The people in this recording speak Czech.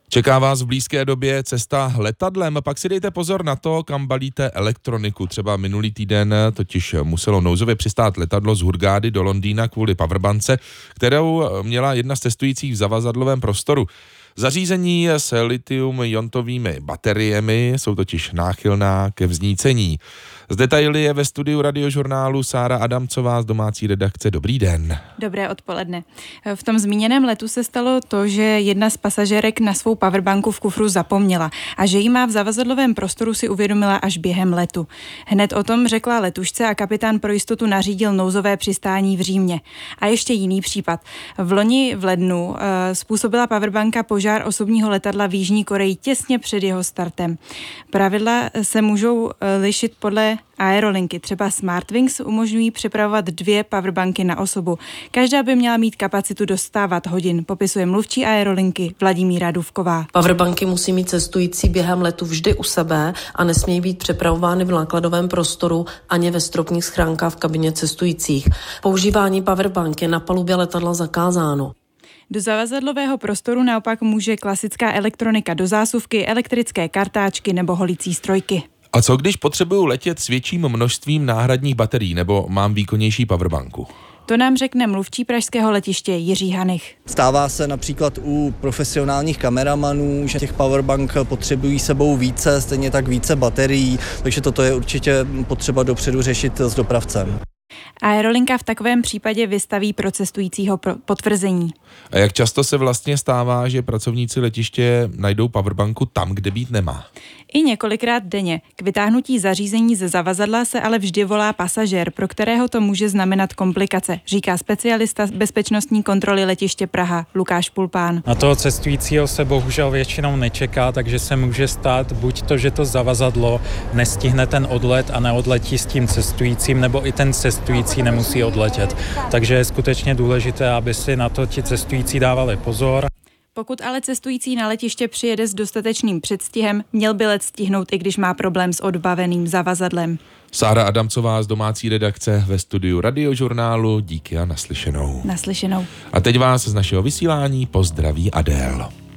Čeká vás v blízké době cesta letadlem, pak si dejte pozor na to, kam balíte elektroniku. Třeba minulý týden totiž muselo nouzově přistát letadlo z Hurgády do Londýna kvůli powerbance, kterou měla jedna z cestujících v zavazadlovém prostoru. Zařízení s litium-iontovými bateriemi jsou totiž náchylná ke vznícení. Z detaily je ve studiu Radiožurnálu Sára Adamcová z domácí redakce. Dobrý den. Dobré odpoledne. V tom zmíněném letu se stalo to, že jedna z pasažérek na svou powerbanku v kufru zapomněla a že ji má v zavazadlovém prostoru si uvědomila až během letu. Hned o tom řekla letušce a kapitán pro jistotu nařídil nouzové přistání v Římě. A ještě jiný případ. Vloni v lednu způsobila powerbanka požár osobního letadla v Jižní Koreji těsně před jeho startem. Pravidla se můžou lišit podle aerolinky. Třeba Smartwings umožňují přepravovat 2 powerbanky na osobu. Každá by měla mít kapacitu dostávat hodin, popisuje mluvčí aerolinky Vladimíra Duvková. Powerbanky musí mít cestující během letu vždy u sebe a nesmějí být přepravovány v nákladovém prostoru ani ve stropních schránkách v kabině cestujících. Používání powerbank je na palubě letadla zakázáno. Do zavazadlového prostoru naopak může klasická elektronika do zásuvky, elektrické kartáčky nebo holicí strojky. A co když potřebuju letět s větším množstvím náhradních baterií nebo mám výkonnější powerbanku? To nám řekne mluvčí pražského letiště Jiří Hanich. Stává se například u profesionálních kameramanů, že těch powerbank potřebují sebou více, stejně tak více baterií, takže toto je určitě potřeba dopředu řešit s dopravcem. Aerolinka v takovém případě vystaví pro cestujícího potvrzení. A jak často se vlastně stává, že pracovníci letiště najdou powerbanku tam, kde být nemá? I několikrát denně. K vytáhnutí zařízení ze zavazadla se ale vždy volá pasažér, pro kterého to může znamenat komplikace, říká specialista bezpečnostní kontroly letiště Praha Lukáš Pulpán. Na toho cestujícího se bohužel většinou nečeká, takže se může stát buď to, že to zavazadlo nestihne ten odlet a neodletí s tím cestujícím, nebo i ten cestující nemusí odletět. Takže je skutečně důležité, aby si na to ti cestující dávali pozor. Pokud ale cestující na letiště přijede s dostatečným předstihem, měl by let stihnout, i když má problém s odbaveným zavazadlem. Sára Adamcová z domácí redakce ve studiu Radiožurnálu. Díky a naslyšenou. Naslyšenou. A teď vás z našeho vysílání pozdraví Adél.